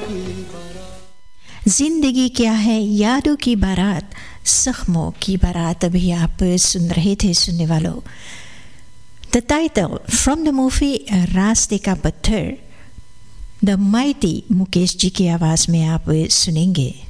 जिंदगी क्या है यादों की बारात, जख्मों की बारात अभी आप सुन रहे थे सुनने वालों। The title from the movie रास्ते का पत्थर, द माइटी मुकेश जी की आवाज़ में आप सुनेंगे।